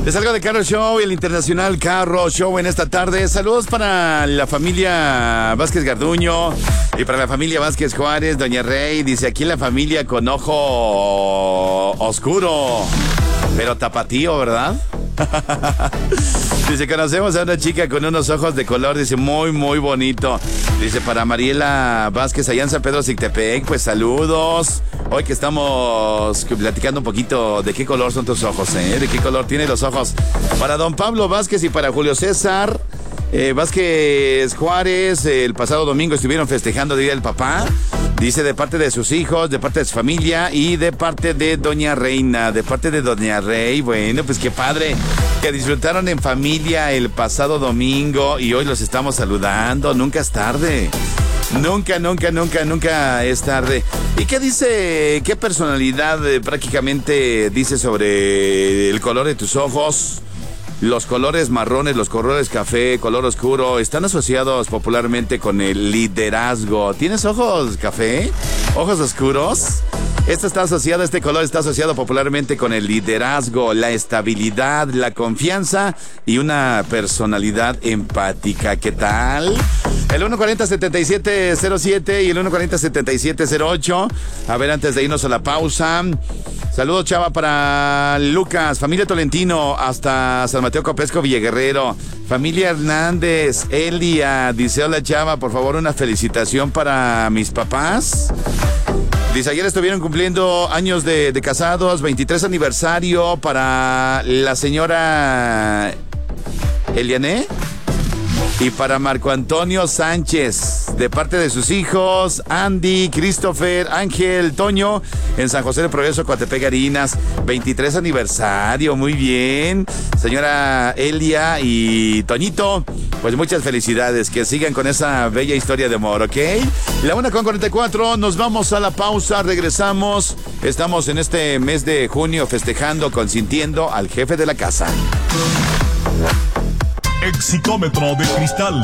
Les salgo de Carro Show, el Internacional Carro Show en esta tarde. Saludos para la familia Vázquez Garduño y para la familia Vázquez Juárez. Doña Rey dice, aquí la familia con ojo oscuro, pero tapatío, ¿verdad? Dice, conocemos a una chica con unos ojos de color, dice, muy, muy bonito. Dice, para Mariela Vázquez, allá en San Pedro Sictepec, pues saludos. Hoy que estamos platicando un poquito de qué color son tus ojos, de qué color tienen los ojos. Para don Pablo Vázquez y para Julio César Vázquez Juárez, el pasado domingo estuvieron festejando el Día del Papá. Dice, de parte de sus hijos, de parte de su familia y de parte de doña Reina, de parte de doña Rey. Bueno, pues qué padre que disfrutaron en familia el pasado domingo y hoy los estamos saludando. Nunca es tarde. Nunca es tarde. ¿Y qué dice, qué personalidad prácticamente dice sobre el color de tus ojos? Los colores marrones, los colores café, color oscuro, están asociados popularmente con el liderazgo. ¿Tienes ojos café? ¿Ojos oscuros? Este color está asociado popularmente con el liderazgo, la estabilidad, la confianza y una personalidad empática. ¿Qué tal? El 140-7707 y el 140-7708. A ver, antes de irnos a la pausa. Saludos, chava, para Lucas, familia Tolentino, hasta San Mateo Copesco, Villaguerrero. Familia Hernández, Elia, dice, hola, chava, por favor, una felicitación para mis papás. Dice, ayer estuvieron cumpliendo años de casados, 23 aniversario para la señora Eliané y para Marco Antonio Sánchez, de parte de sus hijos, Andy, Christopher, Ángel, Toño, en San José de Progreso, Coatepec, Harinas, 23 aniversario, muy bien. Señora Elia y Toñito, pues muchas felicidades, que sigan con esa bella historia de amor, ¿ok? La 1:44, nos vamos a la pausa, regresamos. Estamos en este mes de junio festejando, consintiendo al jefe de la casa. Exitômetro de cristal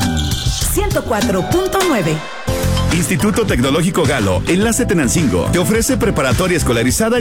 104.9. Instituto Tecnológico Galo, Enlace Tenancingo, te ofrece preparatoria escolarizada